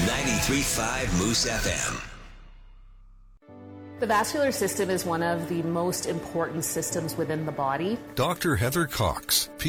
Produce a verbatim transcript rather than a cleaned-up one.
ninety-three point five Moose F M. The vascular system is one of the most important systems within the body. Doctor Heather Cox,